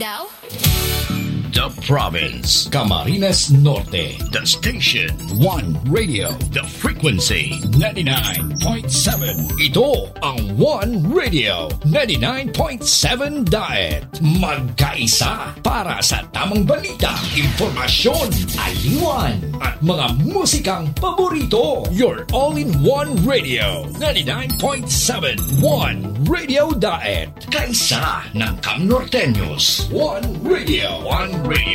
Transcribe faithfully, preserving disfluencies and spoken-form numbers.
daw? The Province, Camarines Norte, the station, One Radio, the frequency, ninety-nine point seven. Ito ang One Radio, ninety-nine point seven Diet. Magkaisa para sa tamang balita, impormasyon, aliwan, at mga musikang paborito. Your all-in-one radio, ninety-nine point seven. One Radio Diet. Kaisa ng Cam Norteños. One Radio. One Radio.